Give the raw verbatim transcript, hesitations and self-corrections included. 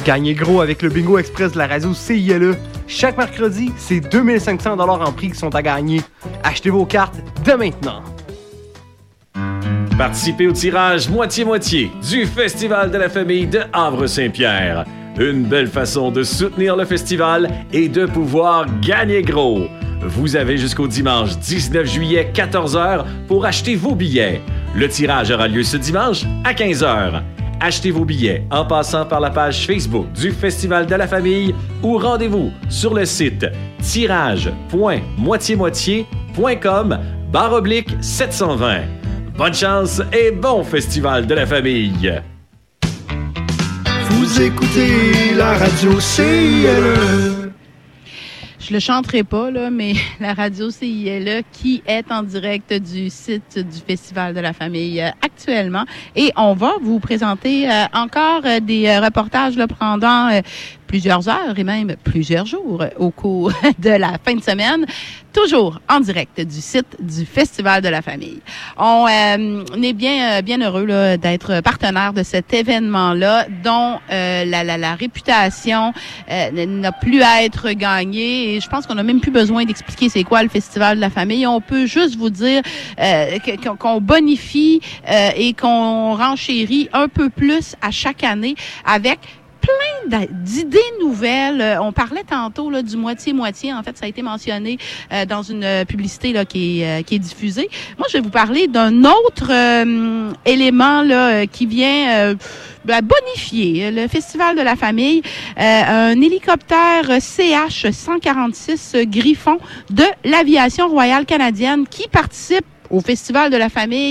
Gagnez gros avec le Bingo Express de la radio C I L E. Chaque mercredi, c'est deux mille cinq cents dollars en prix qui sont à gagner. Achetez vos cartes dès maintenant. Participez au tirage moitié-moitié du Festival de la famille de Havre-Saint-Pierre. Une belle façon de soutenir le festival et de pouvoir gagner gros. Vous avez jusqu'au dimanche dix-neuf juillet, quatorze heures, pour acheter vos billets. Le tirage aura lieu ce dimanche à quinze heures. Achetez vos billets en passant par la page Facebook du Festival de la famille ou rendez-vous sur le site tirage point moitié moitié point com barre oblique sept cent vingt. Bonne chance et bon Festival de la famille! Vous écoutez la radio C I L E. Je le chanterai pas, là, mais la radio C I L E qui est en direct du site du Festival de la famille euh, actuellement. Et on va vous présenter euh, encore euh, des euh, reportages là, pendant euh, plusieurs heures et même plusieurs jours au cours de la fin de semaine, toujours en direct du site du Festival de la famille. On, euh, on est bien, euh, bien heureux là, d'être partenaire de cet événement-là dont euh, la, la, la réputation euh, n'a plus à être gagnée. Et je pense qu'on n'a même plus besoin d'expliquer c'est quoi le Festival de la famille. On peut juste vous dire euh, qu'on bonifie euh, et qu'on renchérit un peu plus à chaque année avec plein d'idées nouvelles. On parlait tantôt là, du moitié-moitié. En fait, ça a été mentionné euh, dans une publicité là, qui, est, euh, qui est diffusée. Moi, je vais vous parler d'un autre euh, élément là, qui vient euh, ben, bonifier le Festival de la famille. Euh, un hélicoptère C H cent quarante-six Griffon de l'Aviation royale canadienne qui participe au Festival de la famille